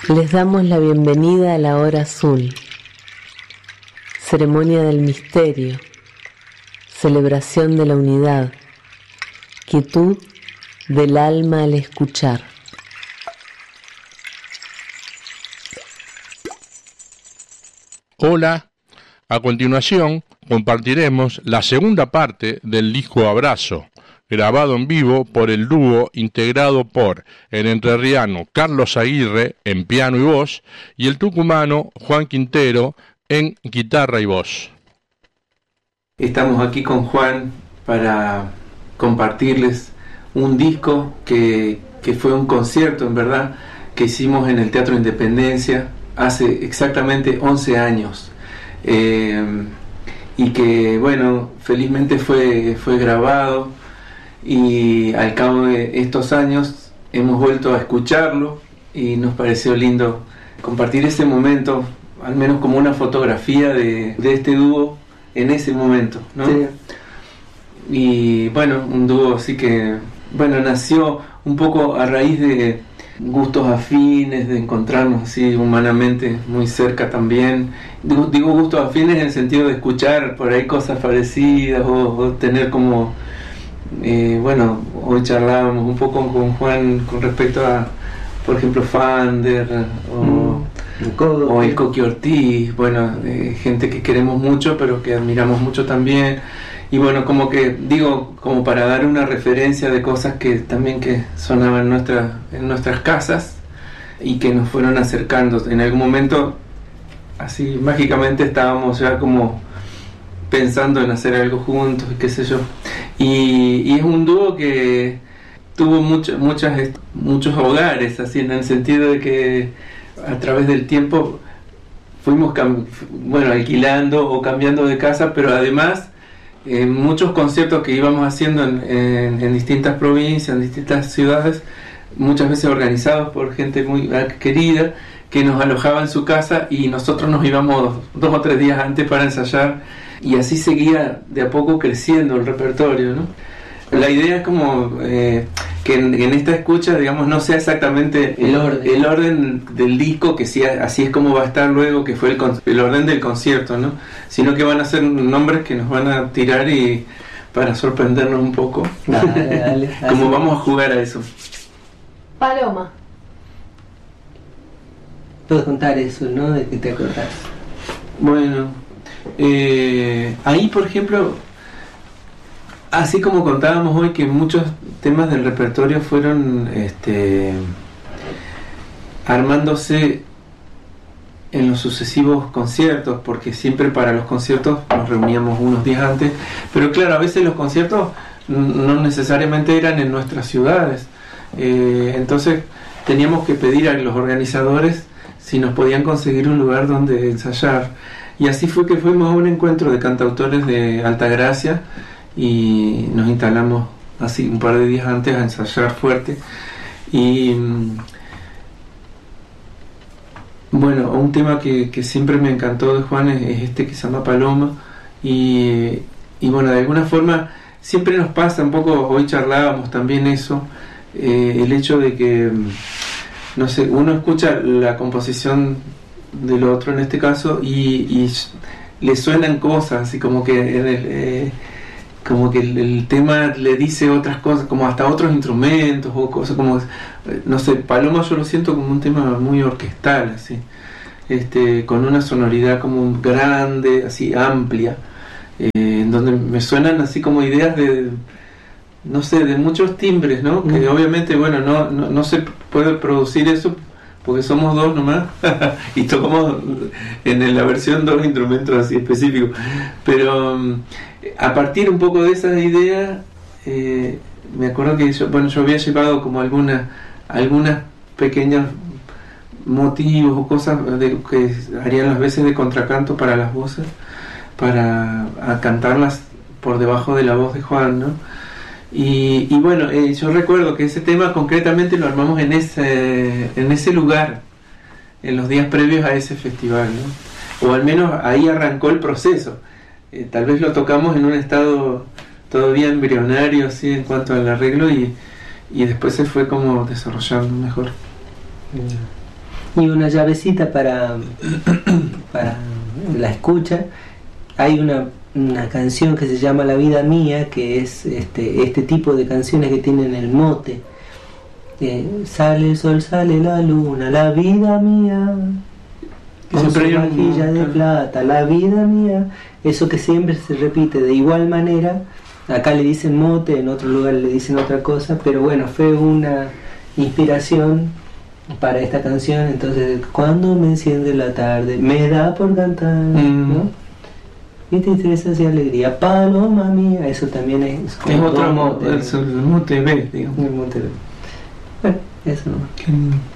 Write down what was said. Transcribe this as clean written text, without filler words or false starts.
Les damos la bienvenida a la hora azul, ceremonia del misterio, celebración de la unidad, quietud del alma al escuchar. Hola, a continuación compartiremos la segunda parte del disco Abrazo, grabado en vivo por el dúo integrado por el entrerriano Carlos Aguirre en piano y voz y el tucumano Juan Quintero en guitarra y voz. Estamos aquí con Juan para compartirles un disco que fue un concierto, en verdad, que hicimos en el Teatro Independencia hace exactamente 11 años. Y que, bueno, felizmente fue grabado, y al cabo de estos años hemos vuelto a escucharlo y nos pareció lindo compartir ese momento, al menos como una fotografía de este dúo en ese momento, ¿no? Sí. Y bueno, un dúo así que, bueno, nació un poco a raíz de gustos afines, de encontrarnos así humanamente muy cerca también. Digo gustos afines en el sentido de escuchar por ahí cosas parecidas o tener como, bueno, hoy charlábamos un poco con Juan con respecto a, por ejemplo, Fander o el Coqui Ortiz, bueno, gente que queremos mucho pero que admiramos mucho también. Y bueno, como que digo, como para dar una referencia de cosas que también que sonaban en nuestras casas y que nos fueron acercando. En algún momento, así mágicamente estábamos ya como pensando en hacer algo juntos, qué sé yo. Y es un dúo que tuvo muchos hogares, así en el sentido de que a través del tiempo fuimos alquilando o cambiando de casa, pero además muchos conciertos que íbamos haciendo en distintas provincias, en distintas ciudades, muchas veces organizados por gente muy querida que nos alojaba en su casa y nosotros nos íbamos 2 o 3 días antes para ensayar, y así seguía de a poco creciendo el repertorio, ¿no? La idea es como que en esta escucha, digamos, no sea exactamente el orden del disco, que sí, así es como va a estar luego, que fue el orden del concierto, ¿no? Sino que van a ser nombres que nos van a tirar y para sorprendernos un poco. Dale. Como vamos a jugar a eso. Paloma. Puedes contar eso, ¿no? ¿De qué te acordás? Bueno, ahí, por ejemplo, así como contábamos hoy que muchos temas del repertorio fueron armándose en los sucesivos conciertos, porque siempre para los conciertos nos reuníamos unos días antes, pero claro, a veces los conciertos no necesariamente eran en nuestras ciudades, entonces teníamos que pedir a los organizadores si nos podían conseguir un lugar donde ensayar, y así fue que fuimos a un encuentro de cantautores de Altagracia y nos instalamos así un par de días antes a ensayar fuerte. Y bueno, un tema que siempre me encantó de Juan es este que se llama Paloma, y bueno, de alguna forma siempre nos pasa un poco, hoy charlábamos también eso, el hecho de que, no sé, uno escucha la composición del otro en este caso y le suenan cosas, así como que el tema le dice otras cosas, como hasta otros instrumentos o cosas como, no sé, Paloma yo lo siento como un tema muy orquestal, así, con una sonoridad como grande, así amplia, en donde me suenan así como ideas de, no sé, de muchos timbres, ¿no? Que obviamente, bueno, no se puede producir eso porque somos 2 nomás y tocamos en la versión 2 instrumentos así específicos, pero a partir un poco de esas ideas, me acuerdo que yo había llevado como algunas pequeños motivos o cosas que harían las veces de contracanto para las voces, para cantarlas por debajo de la voz de Juan, ¿no? Y bueno, yo recuerdo que ese tema concretamente lo armamos en ese lugar, en los días previos a ese festival, ¿no? O al menos ahí arrancó el proceso. Tal vez lo tocamos en un estado todavía embrionario, así, en cuanto al arreglo, y después se fue como desarrollando mejor. Y una llavecita para la escucha. Hay una canción que se llama La vida mía, que es este tipo de canciones que tienen el mote. Sale el sol, sale la luna, la vida mía, con su vajilla de plata, la vida mía. Eso que siempre se repite de igual manera. Acá le dicen mote, en otro lugar le dicen otra cosa, pero bueno, fue una inspiración para esta canción. Entonces, cuando me enciende la tarde, me da por cantar, ¿no? Y tristeza y alegría, paloma mía. Eso también es otro mote, el mote B, digamos. El mote B. Bueno, eso no.